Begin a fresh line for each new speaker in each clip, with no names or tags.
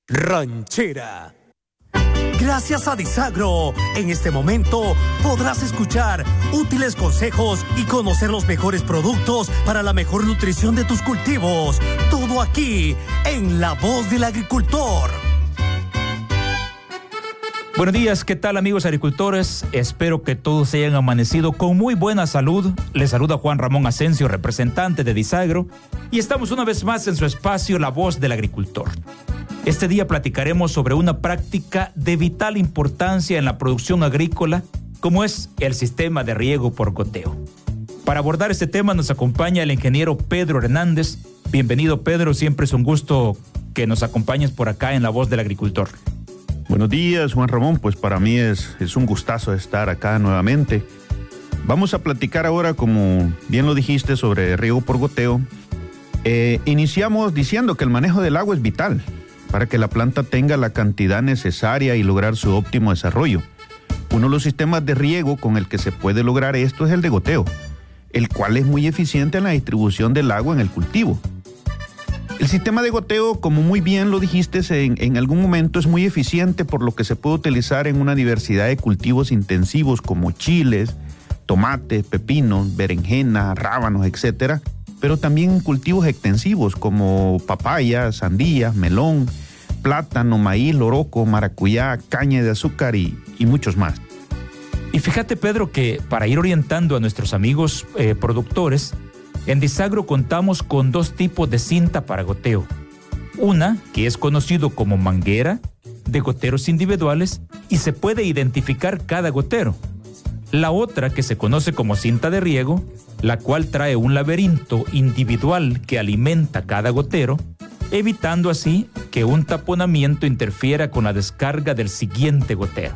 Ranchera. Gracias a Disagro, en este momento podrás escuchar útiles consejos y conocer los mejores productos para la mejor nutrición de tus cultivos. Todo aquí, en La Voz del Agricultor.
Buenos días, ¿qué tal amigos agricultores? Espero que todos hayan amanecido con muy buena salud. Les saluda Juan Ramón Asensio, representante de Disagro, y estamos una vez más en su espacio La Voz del Agricultor. Este día platicaremos sobre una práctica de vital importancia en la producción agrícola, como es el sistema de riego por goteo. Para abordar este tema nos acompaña el ingeniero Pedro Hernández. Bienvenido, Pedro, siempre es un gusto que nos acompañes por acá en La Voz del Agricultor.
Buenos días, Juan Ramón, pues para mí es un gustazo estar acá nuevamente. Vamos a platicar ahora, como bien lo dijiste, sobre riego por goteo. Iniciamos diciendo que el manejo del agua es vital para que la planta tenga la cantidad necesaria y lograr su óptimo desarrollo. Uno de los sistemas de riego con el que se puede lograr esto es el de goteo, el cual es muy eficiente en la distribución del agua en el cultivo. El sistema de goteo, como muy bien lo dijiste en algún momento, es muy eficiente por lo que se puede utilizar en una diversidad de cultivos intensivos como chiles, tomates, pepinos, berenjenas, rábanos, etc., pero también en cultivos extensivos como papaya, sandía, melón, plátano, maíz, loroco, maracuyá, caña de azúcar y muchos más.
Y fíjate, Pedro, que para ir orientando a nuestros amigos productores, en Disagro contamos con dos tipos de cinta para goteo. Una, que es conocido como manguera, de goteros individuales, y se puede identificar cada gotero. La otra, que se conoce como cinta de riego, la cual trae un laberinto individual que alimenta cada gotero, evitando así que un taponamiento interfiera con la descarga del siguiente gotero.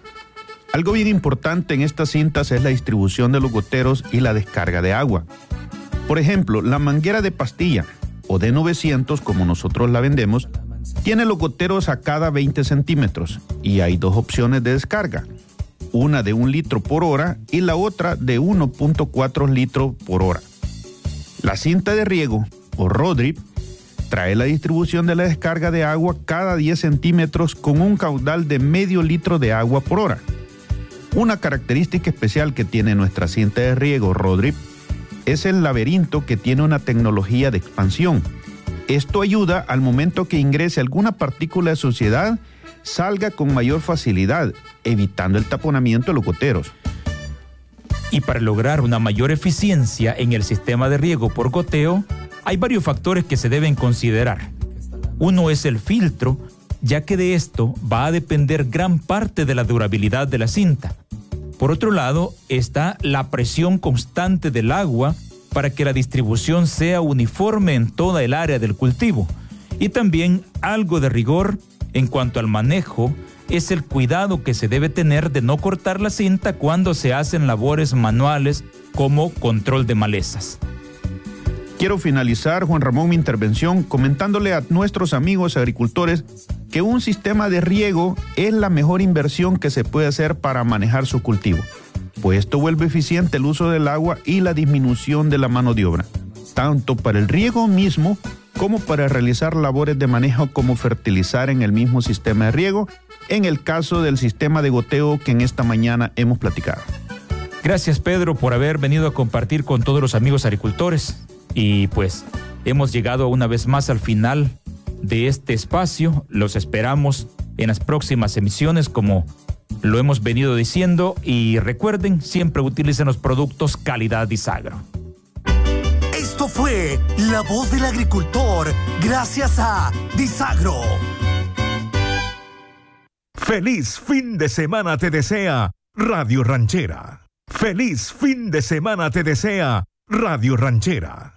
Algo bien importante en estas cintas es la distribución de los goteros y la descarga de agua. Por ejemplo, la manguera de pastilla, o D900 como nosotros la vendemos, tiene los goteros a cada 20 centímetros y hay dos opciones de descarga. Una de 1 litro por hora y la otra de 1.4 litros por hora. La cinta de riego, o Rodrip, trae la distribución de la descarga de agua cada 10 centímetros con un caudal de medio litro de agua por hora. Una característica especial que tiene nuestra cinta de riego Rodrip es el laberinto, que tiene una tecnología de expansión. Esto ayuda al momento que ingrese alguna partícula de suciedad, salga con mayor facilidad, evitando el taponamiento de los goteros.
Y para lograr una mayor eficiencia en el sistema de riego por goteo, hay varios factores que se deben considerar. Uno es el filtro, ya que de esto va a depender gran parte de la durabilidad de la cinta. Por otro lado, está la presión constante del agua para que la distribución sea uniforme en toda el área del cultivo. Y también algo de rigor en cuanto al manejo es el cuidado que se debe tener de no cortar la cinta cuando se hacen labores manuales como control de malezas.
Quiero finalizar, Juan Ramón, mi intervención comentándole a nuestros amigos agricultores que un sistema de riego es la mejor inversión que se puede hacer para manejar su cultivo, pues esto vuelve eficiente el uso del agua y la disminución de la mano de obra, tanto para el riego mismo como para realizar labores de manejo como fertilizar en el mismo sistema de riego, en el caso del sistema de goteo que en esta mañana hemos platicado.
Gracias, Pedro, por haber venido a compartir con todos los amigos agricultores. Y pues hemos llegado una vez más al final de este espacio. Los esperamos en las próximas emisiones, como lo hemos venido diciendo, y recuerden, siempre utilicen los productos calidad Disagro.
Esto fue La Voz del Agricultor, gracias a Disagro.
Feliz fin de semana te desea Radio Ranchera. Feliz fin de semana te desea Radio Ranchera.